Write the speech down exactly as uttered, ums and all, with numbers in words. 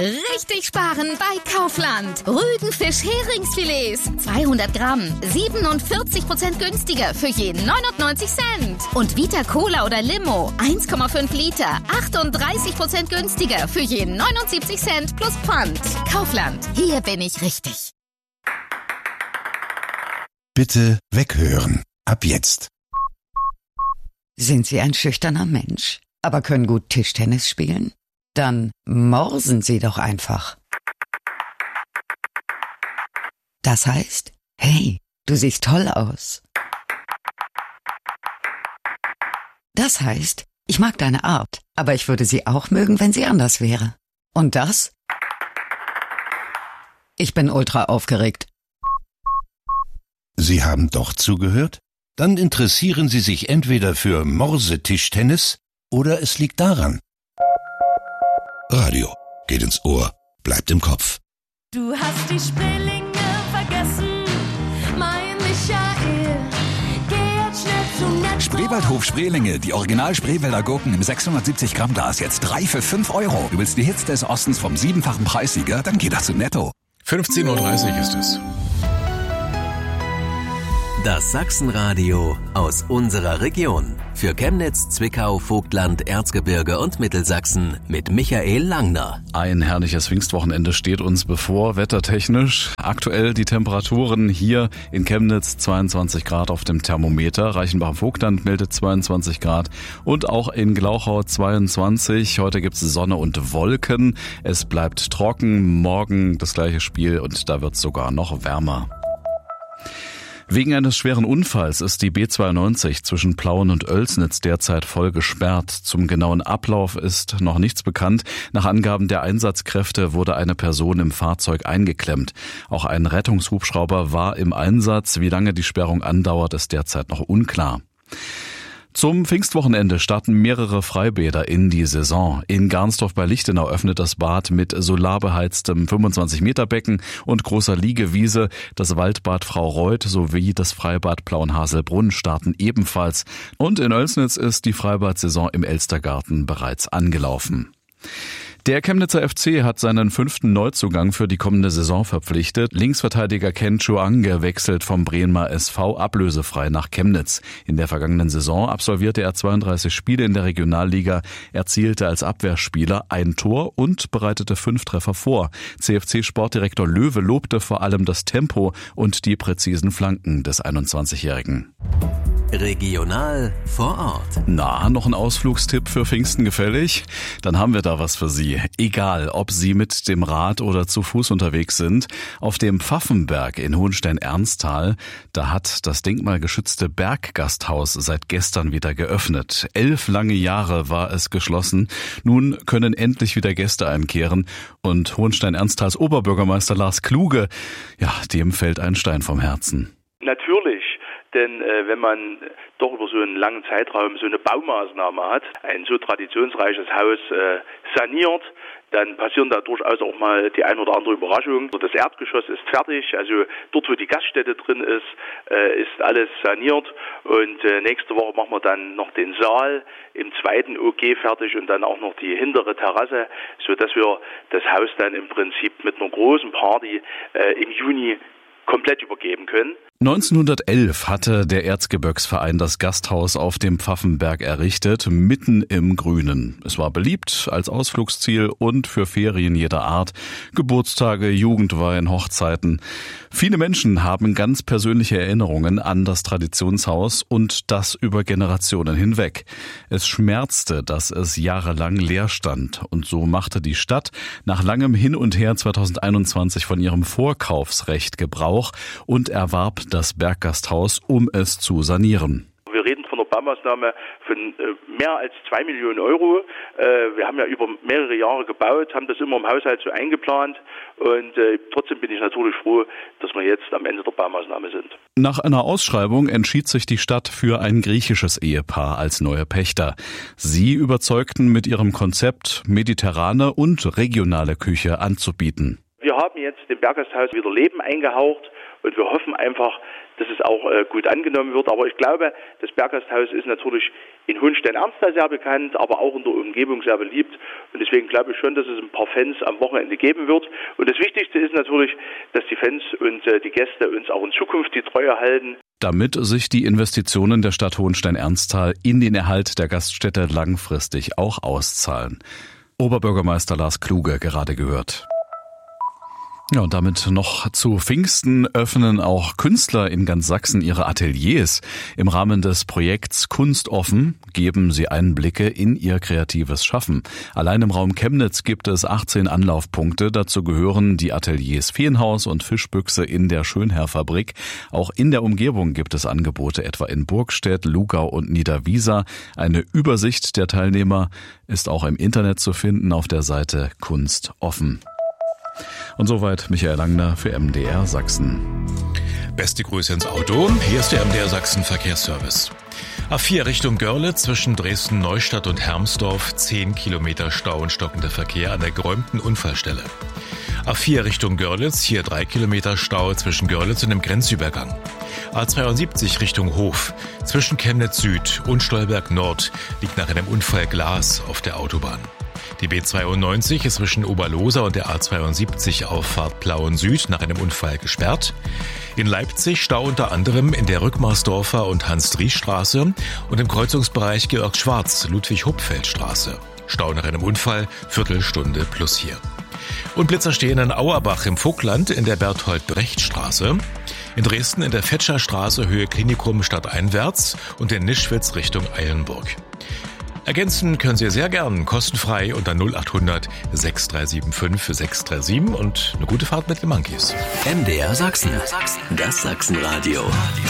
Richtig sparen bei Kaufland. Rügenfisch Heringsfilets. zweihundert Gramm. siebenundvierzig Prozent günstiger für jeden neunundneunzig Cent. Und Vita Cola oder Limo. eins Komma fünf Liter. achtunddreißig Prozent günstiger für jeden neunundsiebzig Cent plus Pfand. Kaufland. Hier bin ich richtig. Bitte weghören. Ab jetzt. Sind Sie ein schüchterner Mensch, aber können gut Tischtennis spielen? Dann morsen Sie doch einfach. Das heißt, hey, du siehst toll aus. Das heißt, ich mag deine Art, aber ich würde sie auch mögen, wenn sie anders wäre. Und das? Ich bin ultra aufgeregt. Sie haben doch zugehört? Dann interessieren Sie sich entweder für Morsetischtennis oder es liegt daran. Radio geht ins Ohr, bleibt im Kopf. Du hast die Spreelinge vergessen, mein Michael. Geh jetzt schnell zum Netto. Spreewaldhof Spreelinge, die Original Spreewälder Gurken im sechshundertsiebzig Gramm Glas, jetzt drei für fünf Euro. Du willst die Hits des Ostens vom siebenfachen Preissieger? Dann geh doch zu Netto. fünfzehn Uhr dreißig ist es. Das Sachsenradio aus unserer Region. Für Chemnitz, Zwickau, Vogtland, Erzgebirge und Mittelsachsen mit Michael Langner. Ein herrliches Pfingstwochenende steht uns bevor, wettertechnisch. Aktuell die Temperaturen hier in Chemnitz zweiundzwanzig Grad auf dem Thermometer. Reichenbach im Vogtland meldet zweiundzwanzig Grad und auch in Glauchau zweiundzwanzig. Heute gibt's Sonne und Wolken. Es bleibt trocken, morgen das gleiche Spiel und da wird's sogar noch wärmer. Wegen eines schweren Unfalls ist die B zweiundneunzig zwischen Plauen und Oelsnitz derzeit voll gesperrt. Zum genauen Ablauf ist noch nichts bekannt. Nach Angaben der Einsatzkräfte wurde eine Person im Fahrzeug eingeklemmt. Auch ein Rettungshubschrauber war im Einsatz. Wie lange die Sperrung andauert, ist derzeit noch unklar. Zum Pfingstwochenende starten mehrere Freibäder in die Saison. In Garnsdorf bei Lichtenau öffnet das Bad mit solarbeheiztem fünfundzwanzig Meter Becken und großer Liegewiese. Das Waldbad Frau Reuth sowie das Freibad Plauenhaselbrunn starten ebenfalls. Und in Oelsnitz ist die Freibad-Saison im Elstergarten bereits angelaufen. Der Chemnitzer F C hat seinen fünften Neuzugang für die kommende Saison verpflichtet. Linksverteidiger Ken Chuange wechselt vom Bremer S V ablösefrei nach Chemnitz. In der vergangenen Saison absolvierte er zweiunddreißig Spiele in der Regionalliga, erzielte als Abwehrspieler ein Tor und bereitete fünf Treffer vor. C F C-Sportdirektor Löwe lobte vor allem das Tempo und die präzisen Flanken des einundzwanzigjährigen. Regional vor Ort. Na, noch ein Ausflugstipp für Pfingsten gefällig? Dann haben wir da was für Sie. Egal, ob Sie mit dem Rad oder zu Fuß unterwegs sind, auf dem Pfaffenberg in Hohenstein-Ernsthal, da hat das denkmalgeschützte Berggasthaus seit gestern wieder geöffnet. Elf lange Jahre war es geschlossen. Nun können endlich wieder Gäste einkehren und Hohenstein-Ernsthals Oberbürgermeister Lars Kluge, ja, dem fällt ein Stein vom Herzen. Natürlich. Denn äh, wenn man doch über so einen langen Zeitraum so eine Baumaßnahme hat, ein so traditionsreiches Haus äh, saniert, dann passieren da durchaus auch mal die ein oder andere Überraschung. Das Erdgeschoss ist fertig, also dort, wo die Gaststätte drin ist, äh, ist alles saniert. Und äh, nächste Woche machen wir dann noch den Saal im zweiten O G fertig und dann auch noch die hintere Terrasse, sodass wir das Haus dann im Prinzip mit einer großen Party äh, im Juni komplett übergeben können. neunzehnhundertelf hatte der Erzgebirgsverein das Gasthaus auf dem Pfaffenberg errichtet, mitten im Grünen. Es war beliebt als Ausflugsziel und für Ferien jeder Art, Geburtstage, Jugendweihen, Hochzeiten. Viele Menschen haben ganz persönliche Erinnerungen an das Traditionshaus und das über Generationen hinweg. Es schmerzte, dass es jahrelang leer stand und so machte die Stadt nach langem Hin und Her zweitausendeinundzwanzig von ihrem Vorkaufsrecht Gebrauch und erwarb das Berggasthaus, um es zu sanieren. Wir reden von einer Baumaßnahme von äh, mehr als zwei Millionen Euro. Äh, wir haben ja über mehrere Jahre gebaut, haben das immer im Haushalt so eingeplant und äh, trotzdem bin ich natürlich froh, dass wir jetzt am Ende der Baumaßnahme sind. Nach einer Ausschreibung entschied sich die Stadt für ein griechisches Ehepaar als neue Pächter. Sie überzeugten mit ihrem Konzept, mediterrane und regionale Küche anzubieten. Wir haben jetzt dem Berggasthaus wieder Leben eingehaucht Und wir hoffen einfach, dass es auch äh, gut angenommen wird. Aber ich glaube, das Berggasthaus ist natürlich in Hohenstein-Ernsthal sehr bekannt, aber auch in der Umgebung sehr beliebt. Und deswegen glaube ich schon, dass es ein paar Fans am Wochenende geben wird. Und das Wichtigste ist natürlich, dass die Fans und äh, die Gäste uns auch in Zukunft die Treue halten. Damit sich die Investitionen der Stadt Hohenstein-Ernsthal in den Erhalt der Gaststätte langfristig auch auszahlen. Oberbürgermeister Lars Kluge gerade gehört. Ja, und damit noch zu Pfingsten öffnen auch Künstler in ganz Sachsen ihre Ateliers. Im Rahmen des Projekts Kunst offen geben sie Einblicke in ihr kreatives Schaffen. Allein im Raum Chemnitz gibt es achtzehn Anlaufpunkte. Dazu gehören die Ateliers Feenhaus und Fischbüchse in der Schönherr-Fabrik. Auch in der Umgebung gibt es Angebote, etwa in Burgstedt, Lugau und Niederwiesa. Eine Übersicht der Teilnehmer ist auch im Internet zu finden auf der Seite Kunst offen. Und soweit Michael Langner für M D R Sachsen. Beste Grüße ins Auto. Hier ist der M D R Sachsen Verkehrsservice. A vier Richtung Görlitz zwischen Dresden-Neustadt und Hermsdorf. zehn Kilometer Stau und stockender Verkehr an der geräumten Unfallstelle. A vier Richtung Görlitz, hier drei Kilometer Stau zwischen Görlitz und dem Grenzübergang. A zweiundsiebzig Richtung Hof zwischen Chemnitz Süd und Stolberg Nord liegt nach einem Unfall Glas auf der Autobahn. Die B zweiundneunzig ist zwischen Oberlosa und der A zweiundsiebzig Auffahrt Plauen Süd nach einem Unfall gesperrt. In Leipzig Stau unter anderem in der Rückmarsdorfer und Hans-Dries-Straße und im Kreuzungsbereich Georg-Schwarz-Ludwig-Hupfeld-Straße. Stau nach einem Unfall, Viertelstunde plus hier. Und Blitzer stehen in Auerbach im Vogtland in der Berthold-Brecht-Straße. In Dresden in der Fetscherstraße Höhe Klinikum stadteinwärts und in Nischwitz Richtung Eilenburg. Ergänzen können Sie sehr gern, kostenfrei unter null acht hundert sechs drei sieben fünf sechs drei sieben und eine gute Fahrt mit den Monkeys. M D R Sachsen, das Sachsenradio.